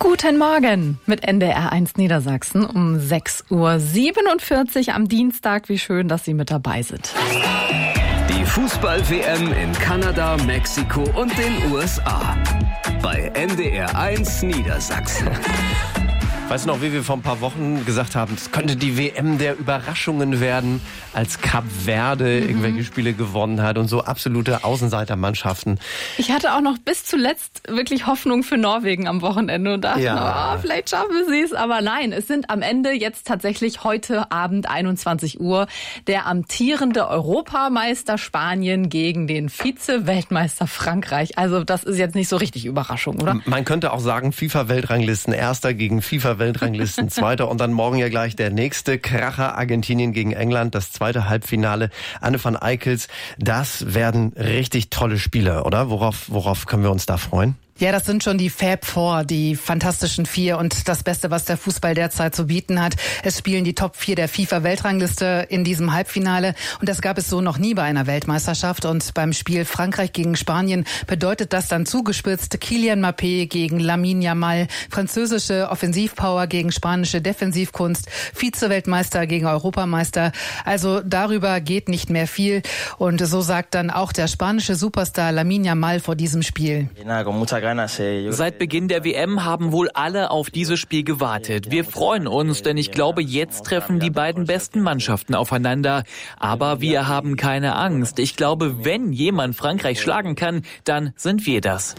Guten Morgen mit NDR1 Niedersachsen um 6:47 Uhr am Dienstag. Wie schön, dass Sie mit dabei sind. Die Fußball-WM in Kanada, Mexiko und den USA. Bei NDR1 Niedersachsen. Weißt du noch, wie wir vor ein paar Wochen gesagt haben, es könnte die WM der Überraschungen werden, als Kap Verde irgendwelche Spiele gewonnen hat und so absolute Außenseitermannschaften. Ich hatte auch noch bis zuletzt wirklich Hoffnung für Norwegen am Wochenende und dachte, vielleicht schaffen sie es. Aber nein, es sind am Ende jetzt tatsächlich heute Abend 21 Uhr der amtierende Europameister Spanien gegen den Vize-Weltmeister Frankreich. Also das ist jetzt nicht so richtig Überraschung, oder? Man könnte auch sagen, FIFA-Weltranglisten Erster gegen FIFA-Weltranglisten Zweiter und dann morgen ja gleich der nächste Kracher, Argentinien gegen England, das zweite Halbfinale. Anne van Eickels, das werden richtig tolle Spiele, oder? Worauf können wir uns da freuen? Ja, das sind schon die Fab Four, die fantastischen Vier und das Beste, was der Fußball derzeit zu bieten hat. Es spielen die Top 4 der FIFA-Weltrangliste in diesem Halbfinale und das gab es so noch nie bei einer Weltmeisterschaft. Und beim Spiel Frankreich gegen Spanien bedeutet das dann zugespitzt Kylian Mbappé gegen Lamine Yamal, französische Offensivpower gegen spanische Defensivkunst, Vize-Weltmeister gegen Europameister. Also darüber geht nicht mehr viel und so sagt dann auch der spanische Superstar Lamine Yamal vor diesem Spiel. Seit Beginn der WM haben wohl alle auf dieses Spiel gewartet. Wir freuen uns, denn ich glaube, jetzt treffen die beiden besten Mannschaften aufeinander. Aber wir haben keine Angst. Ich glaube, wenn jemand Frankreich schlagen kann, dann sind wir das.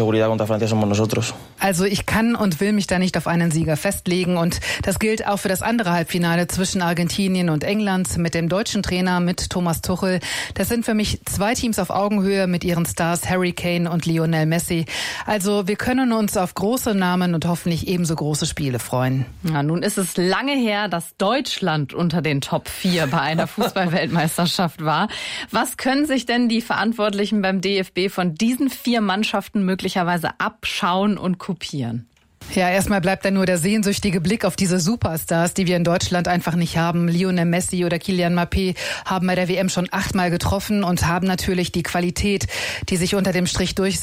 Also ich kann und will mich da nicht auf einen Sieger festlegen. Und das gilt auch für das andere Halbfinale zwischen Argentinien und England mit dem deutschen Trainer, mit Thomas Tuchel. Das sind für mich zwei Teams auf Augenhöhe mit ihren Stars Harry Kane und Lionel Messi. Also wir können uns auf große Namen und hoffentlich ebenso große Spiele freuen. Ja, nun ist es lange her, dass Deutschland unter den Top 4 bei einer Fußball-Weltmeisterschaft war. Was können sich denn die Verantwortlichen beim DFB von diesen 4 Mannschaften möglicherweise abschauen und kopieren? Ja, erstmal bleibt dann nur der sehnsüchtige Blick auf diese Superstars, die wir in Deutschland einfach nicht haben. Lionel Messi oder Kylian Mbappé haben bei der WM schon 8-mal getroffen und haben natürlich die Qualität, die sich unter dem Strich durchsetzt.